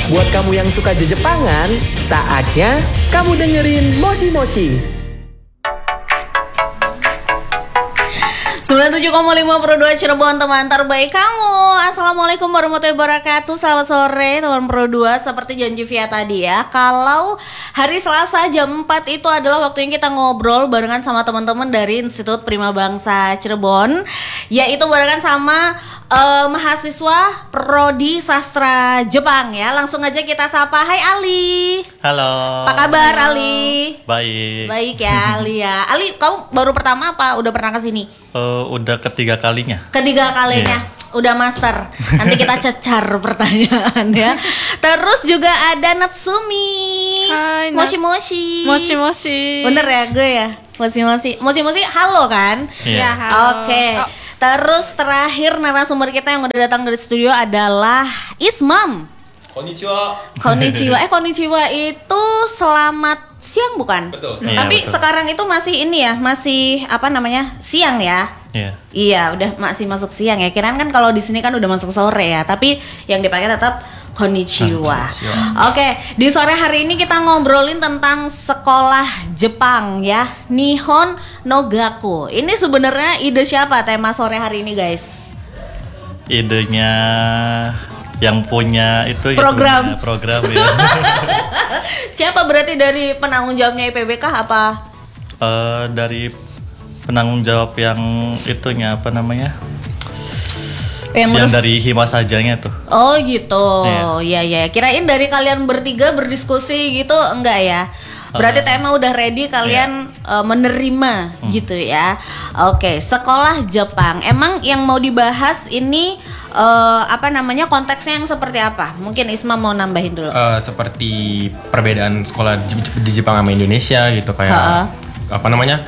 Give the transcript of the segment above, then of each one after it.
Buat kamu yang suka Jepangan, saatnya kamu dengerin Moshi Moshi. 97,5 Cirebon, teman terbaik kamu. Assalamualaikum warahmatullahi wabarakatuh. Selamat sore teman Pro 2. Seperti janji via tadi ya, kalau hari Selasa jam 4 itu adalah waktunya kita ngobrol barengan sama teman-teman dari Institut Prima Bangsa Cirebon, yaitu barengan sama mahasiswa Prodi Sastra Jepang ya. Langsung aja kita sapa. Hai Ali. Halo. Apa kabar Ali? Baik. Baik ya Ali ya. Ali, kamu baru pertama apa udah pernah kesini? Udah ketiga kalinya. Ketiga kalinya. Udah master. Nanti kita cecar pertanyaan ya. Terus juga ada Natsumi. Hai, Moshi Moshi. Moshi Moshi. Bener ya gue ya. Moshi Moshi. Moshi Moshi halo kan? Iya. halo. Oke. Terus terakhir narasumber kita yang udah datang dari studio adalah Ismam. Konnichiwa. Konnichiwa itu selamat siang bukan? Betul. Tapi Iya, betul. sekarang itu masih ini ya, masih apa namanya? Siang ya. Iya. Iya, udah masih masuk siang ya. Kirain kan kalau di sini kan udah masuk sore ya, tapi yang dipakai tetap konnichiwa. Oke, di sore hari ini kita ngobrolin tentang sekolah Jepang ya, Nihon no Gaku. Ini sebenarnya ide siapa tema sore hari ini, guys? Idenya yang punya itu ya, Program. punya program ya. Siapa berarti dari penanggung jawabnya IPB kah apa? Dari penanggung jawab yang itunya apa namanya? Yang Yang ngurus- dari Hima sajanya tuh. Oh gitu, Iya. ya. Kirain dari kalian bertiga berdiskusi gitu, enggak ya? Berarti tema udah ready, kalian menerima gitu ya. Oke, sekolah Jepang. Emang yang mau dibahas ini apa namanya, konteksnya yang seperti apa? Mungkin Isma mau nambahin dulu. Seperti perbedaan sekolah di Jepang sama Indonesia gitu, kayak apa namanya,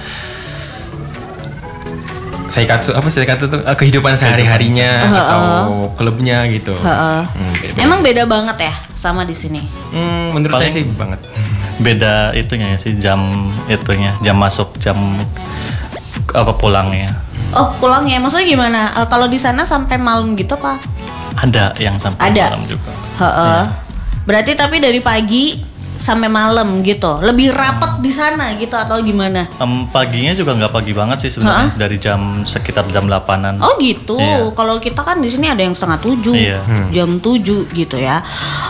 Seikatsu tuh kehidupan sehari-harinya atau klubnya gitu. Beda-beda. Emang beda banget ya sama di sini. Menurut saya Paling- sih banget. Beda itunya ya sih, jam itunya, jam masuk, jam apa pulangnya. Oh pulangnya, maksudnya gimana? Kalau di sana sampai malam gitu apa? Ada yang sampai Ada. malam juga. Berarti tapi dari pagi sampai malam gitu. Lebih rapat di sana gitu atau gimana? Paginya juga nggak pagi banget sih sebenarnya, dari jam sekitar jam 8-an. Oh gitu. Iya. Kalau kita kan di sini ada yang setengah 7, Iya. jam 7 gitu ya.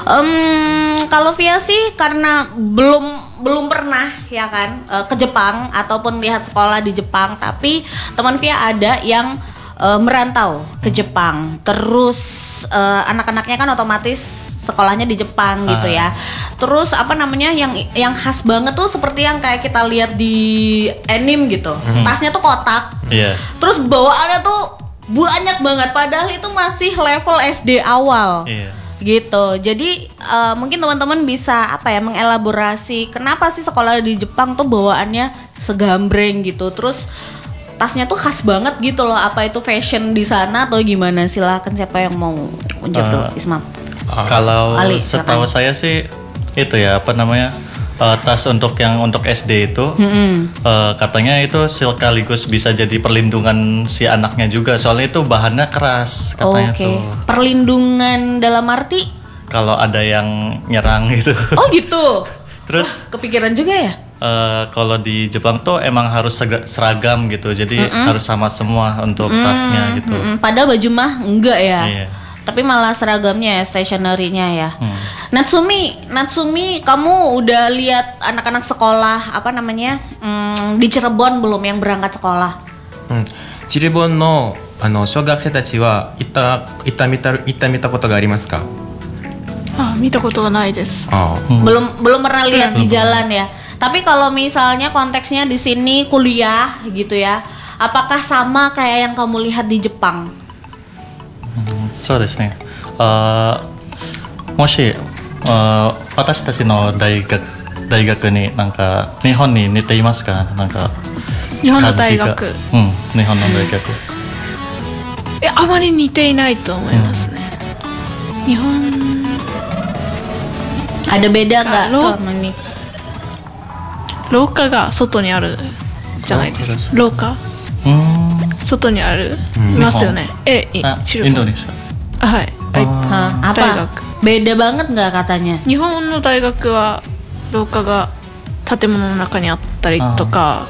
Kalau Via sih karena belum pernah ya kan ke Jepang ataupun lihat sekolah di Jepang, tapi teman Via ada yang merantau ke Jepang. Terus anak-anaknya kan otomatis sekolahnya di Jepang gitu ya. Terus apa namanya yang khas banget tuh seperti yang kayak kita lihat di anime gitu. Tasnya tuh kotak. Iya. Terus bawaannya tuh banyak banget, padahal itu masih level SD awal. Iya. Gitu. Jadi mungkin teman-teman bisa apa ya, mengelaborasi kenapa sih sekolah di Jepang tuh bawaannya segambreng gitu. Terus tasnya tuh khas banget gitu loh. Apa itu fashion di sana atau gimana? Silakan, siapa yang mau menjawab dulu? Ismam. Kalau Ali, setahu silakan. saya sih itu ya apa namanya, tas untuk SD itu katanya itu sekaligus bisa jadi perlindungan si anaknya juga, soalnya itu bahannya keras katanya Oke. tuh. Perlindungan dalam arti? Kalau ada yang nyerang gitu. Oh gitu. Terus Kepikiran juga ya? kalau di Jepang tuh emang harus seragam gitu, jadi harus sama semua untuk tasnya gitu. Padahal baju mah enggak ya. Iya. Tapi malah seragamnya ya, stationery-nya ya. Natsumi, kamu udah lihat anak-anak sekolah apa namanya di Cirebon belum yang berangkat sekolah? チレボンの小学生たちは行った見たことがありますか？ 見たことはないです。 Belum pernah lihat di jalan ya. Tapi kalau misalnya konteksnya di sini kuliah gitu ya, apakah sama kayak yang kamu lihat di Jepang? そうですね。もし私たちの大学になんか日本に似ていますか？なんか日本の大学。 日本の大学。 あまり似ていないと思いますね。日本 Ada beda nggak Kalau- selama ini? 廊下が外にあるじゃないですか。廊下外にある、いますよね。 あ、 中インドネシはい。 Hah, apa? 大学 Beda banget nggak katanya? 日本の大学は廊下が建物の中にあったりとか、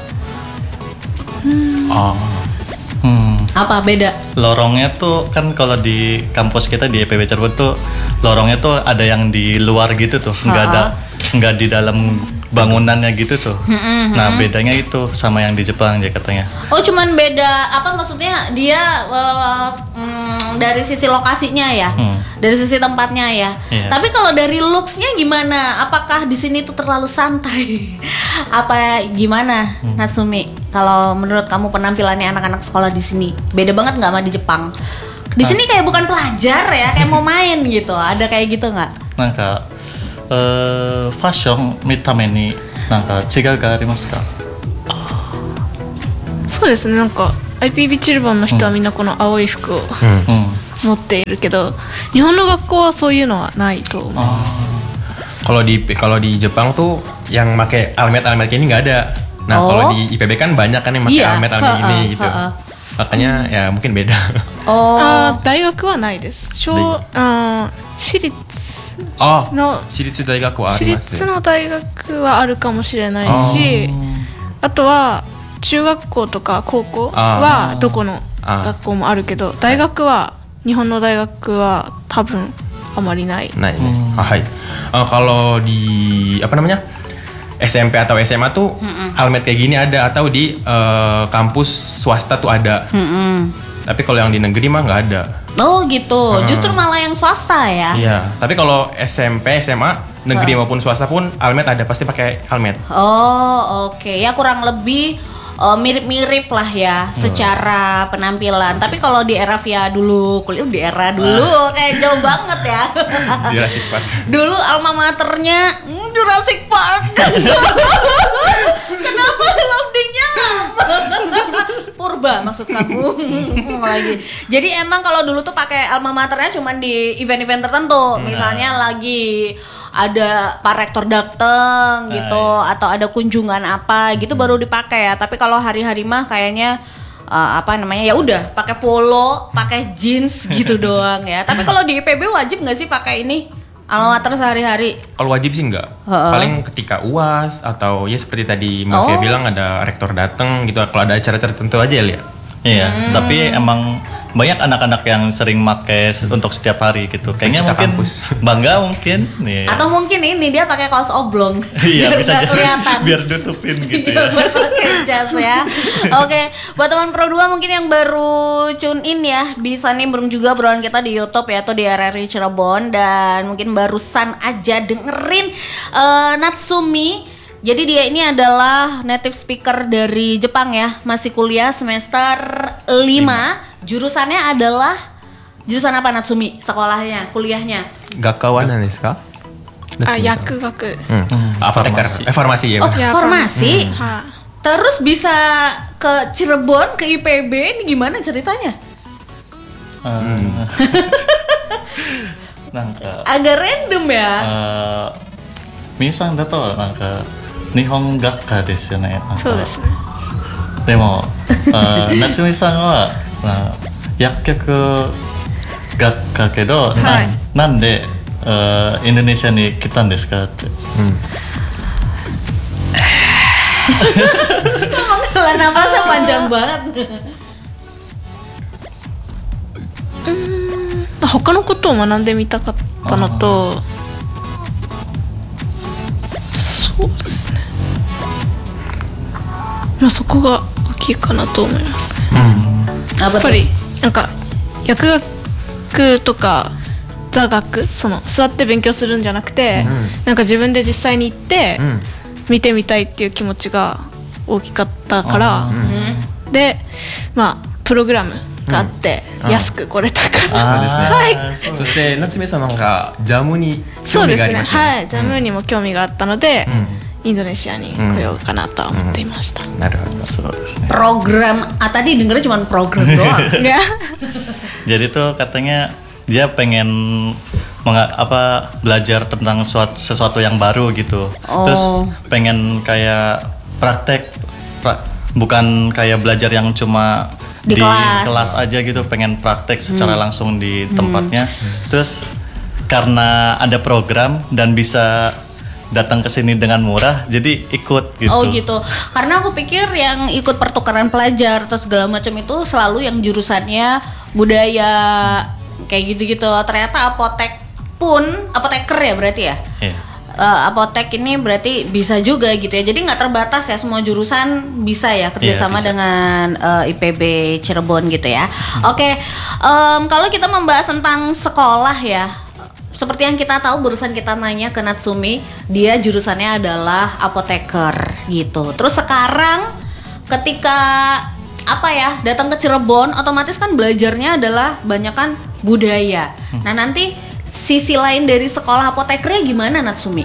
Apa beda? Lorongnya tuh kan kalau di kampus kita di IPB Cirebon tuh lorongnya tuh ada yang di luar gitu tuh, nggak di dalam bangunannya gitu tuh. Nah bedanya itu sama yang di Jepang ya katanya. Oh cuman beda apa maksudnya dia dari sisi lokasinya ya, dari sisi tempatnya ya. Iya. Tapi kalau dari looksnya gimana? Apakah di sini tuh terlalu santai? Apa gimana, Natsumi? Kalau menurut kamu penampilannya anak-anak sekolah di sini beda banget nggak sama di Jepang? Di sini kayak bukan pelajar ya, kayak mau main gitu. Ada kayak gitu nggak? なんかファッション見た目になんか違いがありますか？ そうですね、なんか IPB チルボンの人はみんなこの青い服を持っているけど、日本の学校はそういうのはないと思います。 Kalau di Jepang tuh yang pakai almet ini nggak ada. Nah kalau di IPB kan banyak kan yang pakai Iya. almet ini gitu. Makanya ya mungkin beda. 大学はないです。私立 Oh, の私立大学はあ私ります立の大学はあるかもしれないし、あとは中学校とか高校はどこの学校もあるけど、大学は日本の大学は多分あまりない。 Nah ini, hai. Kalau di apa namanya SMP atau SMA tuh almet kayak gini ada atau di kampus swasta tuh ada. Tapi kalau yang di negeri mah nggak ada. Oh gitu, justru malah yang swasta ya? Iya. Tapi kalau SMP, SMA, negeri maupun swasta pun almet ada, pasti pakai almet. Oh oke, ya kurang lebih mirip-mirip lah ya secara penampilan. Tapi kalau di era Via dulu, kuliah di era dulu kayak jauh banget ya. Jurassic Park. Dulu alma maternya Jurassic Park. Kenapa loadingnya lama? Purba maksud kamu lagi. Jadi emang kalau dulu tuh pakai alma maternya cuman di event-event tertentu. Misalnya lagi ada Pak Rektor dateng gitu atau ada kunjungan apa gitu baru dipakai ya. Tapi kalau hari-hari mah kayaknya apa namanya ya udah pakai polo, pakai jeans gitu doang ya. Tapi kalau di IPB wajib nggak sih pakai ini alma mater sehari-hari? Kalau wajib sih enggak. Paling ketika UAS atau ya seperti tadi Mbak Fia bilang ada rektor datang gitu. Kalau ada acara-acara tertentu aja ya lihat. Iya, tapi emang banyak anak-anak yang sering pakai untuk setiap hari gitu. Kayaknya Cita mungkin kampus. bangga mungkin. Iya. Atau mungkin ini dia pakai kaos oblong Iya, biar bisa nggak jadi. kelihatan. Biar nutupin gitu Iya, ya. buat pakai jas ya. Oke, buat teman Pro 2 mungkin yang baru tune in ya, bisa nimbrung juga obrolan kita di YouTube ya atau di RRI Cirebon, dan mungkin barusan aja dengerin Natsumi. Jadi dia ini adalah native speaker dari Jepang ya, masih kuliah semester 5. Jurusannya adalah jurusan apa Natsumi? Sekolahnya, kuliahnya? Gakkawan desu ka? 薬学。 Farmasi. Farmasi ya. Oh, Ya, farmasi. は Terus bisa ke Cirebon, ke IPB, ini gimana ceritanya? Agak random ya. みゆさんだとなんか日本学科ですよね。なんかそうですね。 でも夏美さんは薬局学科けど、なんでインドネシアに来たんですかって。 Menghela nafasnya panjang banget. 他のことを学んでみたかったのと、そうですね。まあそこが大きいかなと思いますね。やっぱりなんか薬学とか座学、その座って勉強するんじゃなくて、なんか自分で実際に行って見てみたいっていう気持ちが大きかったから、でまあプログラムがあって安く来れたから、 そうですね。そして夏目さんなんかジャムに興そうですね。 味がありますね。 はい、ジャムにも興味があったので、インドネシアに来ようかなとは思っていました。 なるほど。 そうですね。 Program, tadi dengernya cuma program doang. Ya. Jadi tuh katanya dia pengen belajar tentang sesuatu yang baru gitu. Terus pengen kayak praktek, bukan kayak belajar yang cuma Di kelas. kelas aja gitu, pengen praktek secara langsung di tempatnya. Terus karena ada program dan bisa datang ke sini dengan murah, jadi ikut gitu. Oh gitu. Karena aku pikir yang ikut pertukaran pelajar atau segala macam itu selalu yang jurusannya budaya kayak gitu-gitu. Ternyata apoteker ya berarti ya. Iya. Apotek ini berarti bisa juga gitu ya. Jadi nggak terbatas ya, semua jurusan bisa ya kerjasama Iya, bisa. dengan IPB Cirebon gitu ya. Oke, kalau kita membahas tentang sekolah ya. Seperti yang kita tahu barusan kita nanya ke Natsumi, dia jurusannya adalah apoteker gitu. Terus sekarang ketika datang ke Cirebon, otomatis kan belajarnya adalah banyak kan budaya. Nah nanti sisi lain dari sekolah apotekernya gimana Natsumi?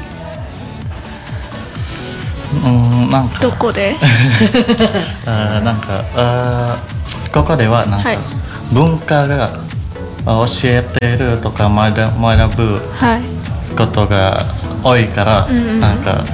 なんかどこでなんかここではなんかはい文化が教えてるとか学ぶはいことが多いから、なんか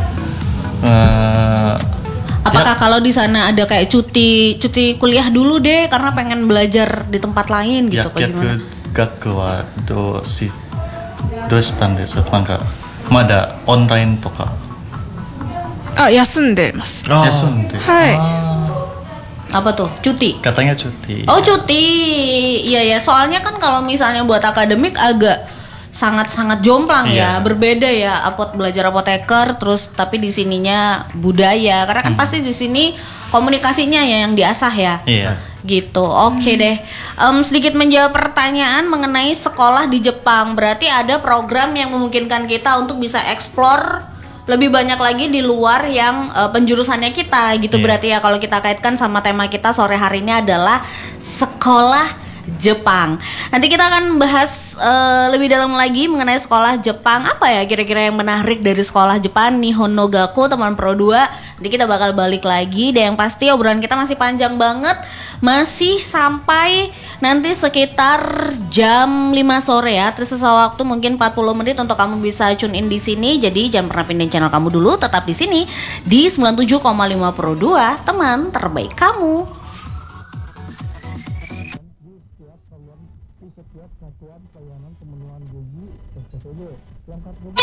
Apakah kalau di sana ada kayak cuti kuliah dulu deh karena pengen belajar di tempat lain gitu apa gimana? 学はどうしたんですか？なんかまだオンラインとかあ休んでます休んで、 はい Apa tuh? Cuti. katanya cuti. Oh cuti, iya ya. Soalnya kan kalau misalnya buat akademik agak sangat jomplang ya, Iya. berbeda ya. Belajar apoteker, terus tapi di sininya budaya. Karena kan pasti di sini komunikasinya ya yang diasah ya. Iya. Gitu, oke deh. Sedikit menjawab pertanyaan mengenai sekolah di Jepang. Berarti ada program yang memungkinkan kita untuk bisa explore lebih banyak lagi di luar yang penjurusannya kita gitu. Iya. Berarti ya kalau kita kaitkan sama tema kita sore hari ini adalah sekolah Jepang. Nanti kita akan bahas lebih dalam lagi mengenai sekolah Jepang. Apa ya kira-kira yang menarik dari sekolah Jepang? Nihon no Gaku teman Pro 2. Nanti kita bakal balik lagi. Dan yang pasti obrolan kita masih panjang banget. Masih sampai nanti sekitar jam 5 sore ya. Tersisa waktu mungkin 40 menit untuk kamu bisa tune in di sini. Jadi jangan pernah pindahin channel kamu dulu. Tetap di sini di 97,5 Pro 2, teman terbaik kamu.